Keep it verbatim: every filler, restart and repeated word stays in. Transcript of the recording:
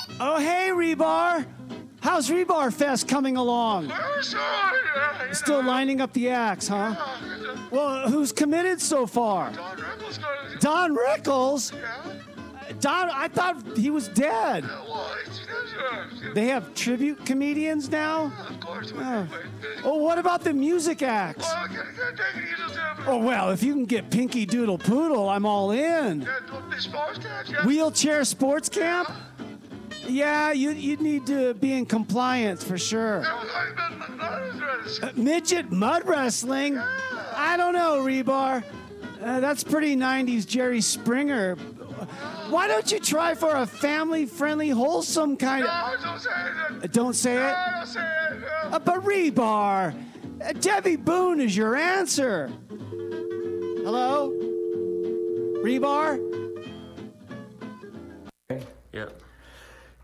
Oh, hey, Rebar. How's Rebar Fest coming along? Still lining up the acts, huh? Well, who's committed so far? Don Rickles. Gonna... Don Rickles? Yeah. Don, I thought he was dead. Well, They have tribute comedians now? of course. Oh. Oh, what about the music acts? Well, can, can take it easy, Tim. Oh, well, if you can get Pinky Doodle Poodle, I'm all in. Yeah, the sports catch, yeah. Wheelchair sports camp? Yeah, you, you'd need to be in compliance for sure. Uh, midget mud wrestling? I don't know, Rebar. Uh, that's pretty nineties Jerry Springer. Why don't you try for a family-friendly, wholesome kind of... No, don't say it. Uh, don't say No, it? don't say it. No. Uh, but Rebar, uh, Debbie Boone is your answer. Hello? Rebar? Yep.